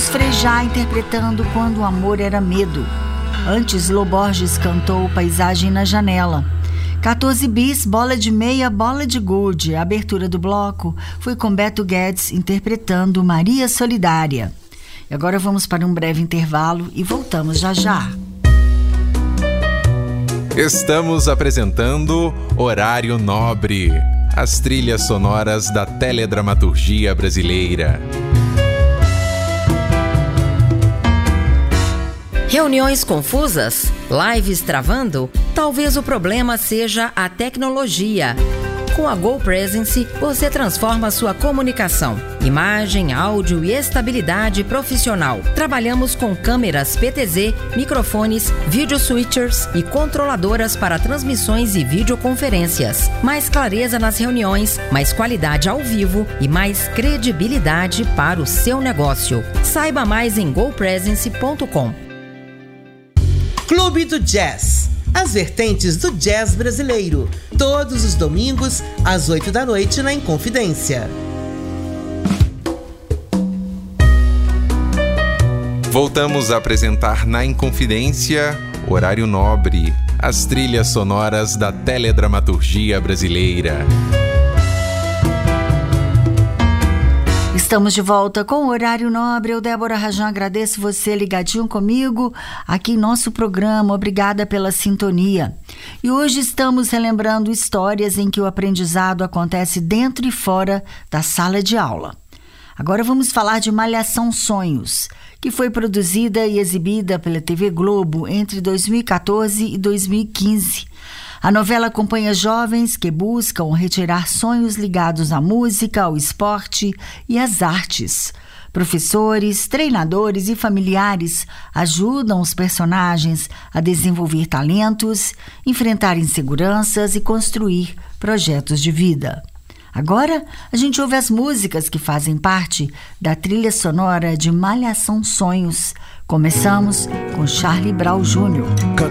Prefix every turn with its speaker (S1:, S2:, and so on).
S1: Frejá interpretando Quando o Amor Era Medo. Antes, Lô Borges cantou Paisagem na Janela. 14 bis, Bola de Meia, Bola de Gude. A abertura do bloco foi com Beto Guedes interpretando Maria Solidária. E agora vamos para um breve intervalo e voltamos já já.
S2: Estamos apresentando Horário Nobre, as trilhas sonoras da teledramaturgia brasileira.
S3: Reuniões confusas? Lives travando? Talvez o problema seja a tecnologia. Com a GoPresence, você transforma sua comunicação, imagem, áudio e estabilidade profissional. Trabalhamos com câmeras PTZ, microfones, video switchers e controladoras para transmissões e videoconferências. Mais clareza nas reuniões, mais qualidade ao vivo e mais credibilidade para o seu negócio. Saiba mais em gopresence.com.
S4: Clube do Jazz. As vertentes do jazz brasileiro. Todos os domingos, às 8 da noite, na Inconfidência.
S2: Voltamos a apresentar na Inconfidência, Horário Nobre, as trilhas sonoras da teledramaturgia brasileira.
S1: Estamos de volta com o Horário Nobre. Eu, Débora Rajão, agradeço você ligadinho comigo aqui em nosso programa. Obrigada pela sintonia. E hoje estamos relembrando histórias em que o aprendizado acontece dentro e fora da sala de aula. Agora vamos falar de Malhação Sonhos, que foi produzida e exibida pela TV Globo entre 2014 e 2015. A novela acompanha jovens que buscam retirar sonhos ligados à música, ao esporte e às artes. Professores, treinadores e familiares ajudam os personagens a desenvolver talentos, enfrentar inseguranças e construir projetos de vida. Agora, a gente ouve as músicas que fazem parte da trilha sonora de Malhação Sonhos. Começamos com Charlie Brown Jr.